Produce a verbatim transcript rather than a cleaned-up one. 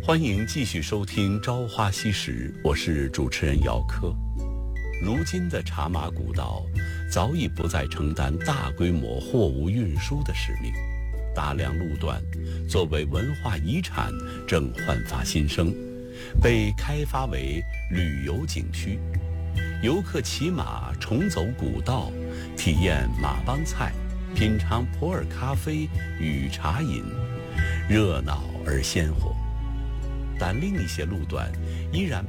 欢迎继续收听《朝花夕拾》，我是主持人姚科。如今的茶马古道早已不再承担大规模货物运输的使命，大量路段作为文化遗产正焕发新生，被开发为旅游景区。游客骑马重走古道，体验马帮菜，品尝普洱咖啡与茶饮，热闹而鲜活。但另一些路段依然